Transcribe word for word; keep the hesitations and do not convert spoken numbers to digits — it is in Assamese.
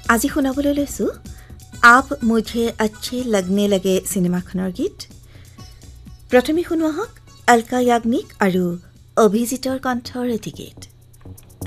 আজি শুনাবলৈ লৈছো আপ মুঝে अच्छे लगने लगे সিনেমাখনৰ গীত প্ৰথমে শুনোৱা হওক অলকা য়াগনিক আৰু অভিজিতৰ কণ্ঠৰ এটি গীত